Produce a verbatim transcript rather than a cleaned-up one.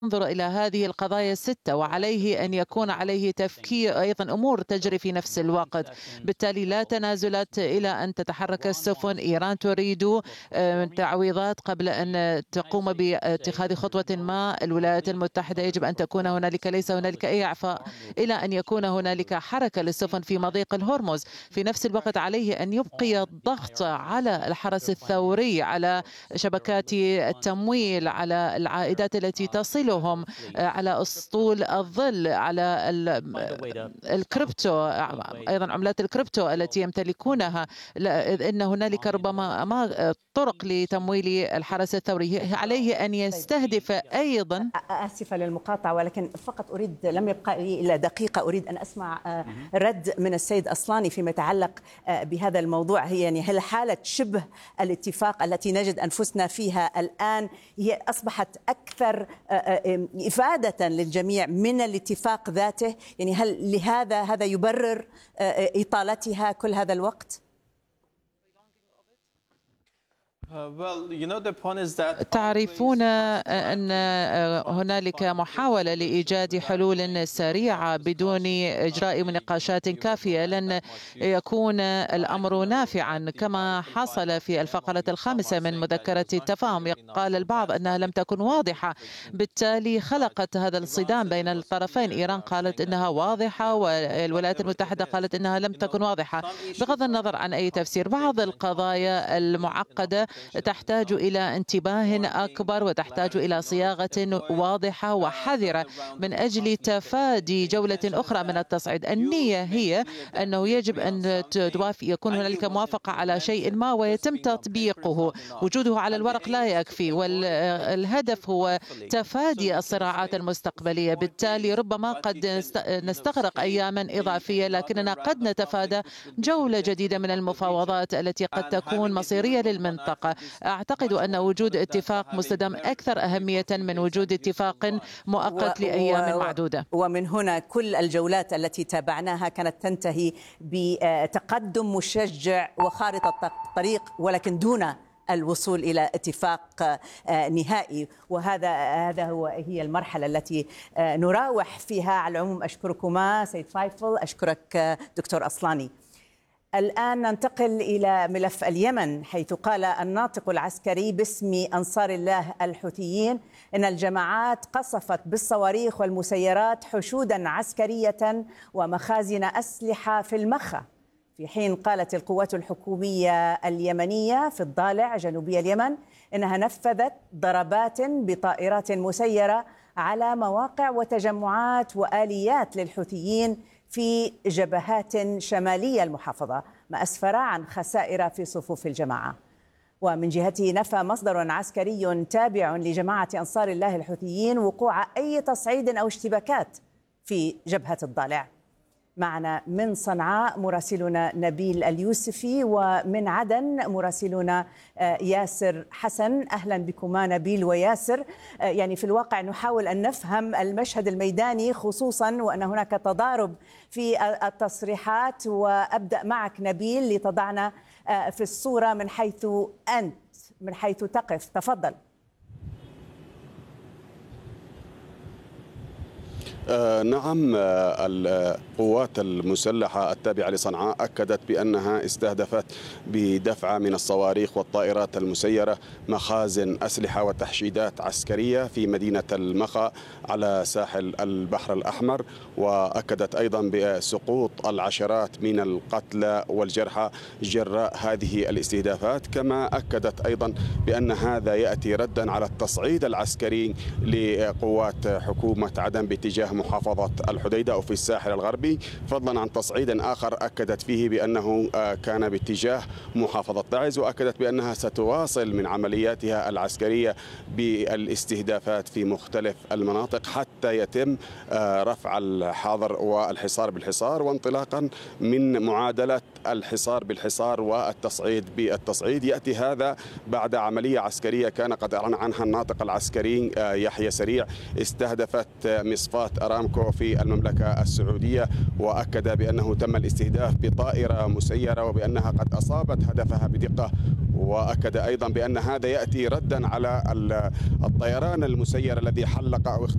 ينظر إلى هذه القضايا الستة، وعليه أن يكون عليه تفكير أيضا أمور تجري في نفس الوقت. بالتالي لا تنازلات إلى أن تتحرك السفن. إيران تريد تعويضات قبل أن تقوم باتخاذ خطوة ما. الولايات المتحدة يجب أن تكون هنالك، ليس هنالك أي إعفاء إلى أن يكون هنالك حركة للسفن في مضيق الهرمز. في نفس الوقت عليه أن يبقي الضغط على الحرس الثوري، على شبكات التمويل، على العائدات التي تصل لهم، على أسطول الظل، على الكريبتو، أيضا عملات الكريبتو التي يمتلكونها. إن هنالك ربما ما طرق لتمويل الحرس الثوري. عليه أن يستهدف أيضا. آسفة للمقاطعة، ولكن فقط أريد، لم يبقى لي إلا دقيقة، أريد أن أسمع رد من السيد أصلاني فيما يتعلق بهذا الموضوع. هي يعني هل حالة شبه الاتفاق التي نجد أنفسنا فيها الآن هي أصبحت أكثر إفادة للجميع من الاتفاق ذاته؟ يعني هل لهذا هذا يبرر إطالتها كل هذا الوقت؟ تعرفون أن هنالك محاولة لإيجاد حلول سريعة بدون إجراء مناقشات كافية. لن يكون الأمر نافعا كما حصل في الفقرة الخامسة من مذكرة التفاهم. قال البعض أنها لم تكن واضحة، بالتالي خلقت هذا الصدام بين الطرفين. إيران قالت أنها واضحة والولايات المتحدة قالت أنها لم تكن واضحة. بغض النظر عن أي تفسير، بعض القضايا المعقدة تحتاج إلى انتباه أكبر وتحتاج إلى صياغة واضحة وحذرة من أجل تفادي جولة أخرى من التصعيد. النية هي أنه يجب أن يكون هنالك موافقة على شيء ما ويتم تطبيقه. وجوده على الورق لا يكفي، والهدف هو تفادي الصراعات المستقبلية. بالتالي ربما قد نستغرق أياما إضافية، لكننا قد نتفادى جولة جديدة من المفاوضات التي قد تكون مصيرية للمنطقة. أعتقد أن وجود اتفاق مستدام أكثر أهمية من وجود اتفاق مؤقت لأيام معدودة. ومن هنا كل الجولات التي تابعناها كانت تنتهي بتقدم مشجع وخارطة طريق، ولكن دون الوصول إلى اتفاق نهائي. وهذا هذا هو هي المرحلة التي نراوح فيها. على العموم أشكركما سيد فايفل، أشكرك دكتور أصلاني. الآن ننتقل إلى ملف اليمن، حيث قال الناطق العسكري باسم أنصار الله الحوثيين إن الجماعات قصفت بالصواريخ والمسيرات حشودا عسكرية ومخازن أسلحة في المخا، في حين قالت القوات الحكومية اليمنية في الضالع جنوبي اليمن إنها نفذت ضربات بطائرات مسيرة على مواقع وتجمعات وآليات للحوثيين في جبهات شمالية المحافظة، ما أسفر عن خسائر في صفوف الجماعة. ومن جهته نفى مصدر عسكري تابع لجماعة أنصار الله الحوثيين وقوع أي تصعيد أو اشتباكات في جبهة الضالع. معنا من صنعاء مراسلنا نبيل اليوسفي، ومن عدن مراسلنا ياسر حسن. أهلا بكما نبيل وياسر. يعني في الواقع نحاول أن نفهم المشهد الميداني، خصوصا وأن هناك تضارب في التصريحات. وأبدأ معك نبيل لتضعنا في الصورة من حيث أنت، من حيث تقف. تفضل. آه نعم، آه القوات المسلحة التابعة لصنعاء أكدت بأنها استهدفت بدفعة من الصواريخ والطائرات المسيرة مخازن أسلحة وتحشيدات عسكرية في مدينة المخا على ساحل البحر الأحمر، وأكدت أيضا بسقوط العشرات من القتلى والجرحى جراء هذه الاستهدافات. كما أكدت أيضا بأن هذا يأتي ردا على التصعيد العسكري لقوات حكومة عدن باتجاه محافظة الحديدة أو في الساحل الغربي، فضلا عن تصعيد آخر أكدت فيه بأنه كان باتجاه محافظة تعز، وأكدت بأنها ستواصل من عملياتها العسكرية بالاستهدافات في مختلف المناطق حتى يتم رفع الحظر والحصار بالحصار، وانطلاقا من معادلة الحصار بالحصار والتصعيد بالتصعيد. يأتي هذا بعد عملية عسكرية كان قد أعلن عنها الناطق العسكري يحيى سريع، استهدفت مصفاة أرامكو في المملكة السعودية، وأكد بأنه تم الاستهداف بطائرة مسيرة وبأنها قد أصابت هدفها بدقة. وأكد أيضا بأن هذا يأتي ردا على الطيران المسير الذي حلق أو